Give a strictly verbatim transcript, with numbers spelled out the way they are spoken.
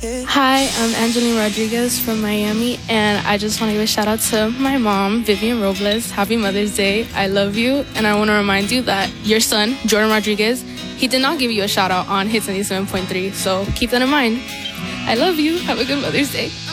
Hi, I'm Angeline Rodriguez from Miami, and I just want to give a shout out to my mom, Vivian Robles. Happy Mother's Day. I love you, and I want to remind you that your son, Jordan Rodriguez, he did not give you a shout out on Hits ninety-seven point three, so keep that in mind. I love you. Have a good Mother's Day.